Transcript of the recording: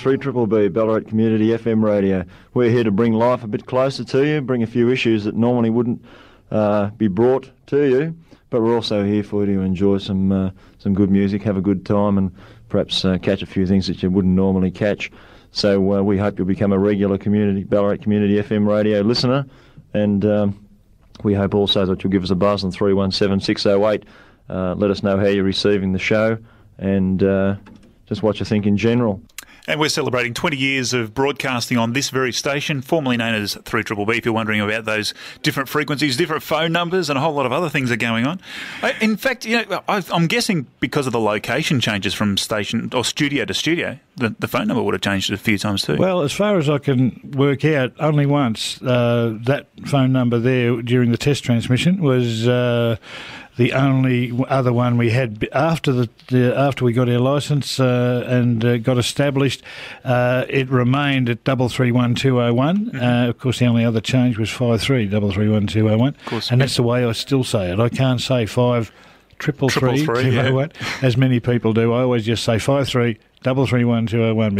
3BBB, Ballarat Community FM Radio. We're here to bring life a bit closer to you, bring a few issues that normally wouldn't be brought to you, but we're also here for you to enjoy some good music, have a good time, and perhaps catch a few things that you wouldn't normally catch. So we hope you'll become a regular Ballarat Community FM Radio listener, and we hope also that you'll give us a buzz on 317 608. Let us know how you're receiving the show, and just what you think in general. And we're celebrating 20 years of broadcasting on this very station, formerly known as 3BBB, if you're wondering about those different frequencies, different phone numbers, and a whole lot of other things are going on. In fact, I'm guessing because of the location changes from station or studio to studio, the phone number would have changed a few times too. Well, as far as I can work out, only once that phone number there during the test transmission was the only other one we had after after we got our licence and got established. It remained at 331201. Mm-hmm. Of course, the only other change was 53331201, and that's the way I still say it. I can't say 5333 201 as many people do. I always just say 53331201.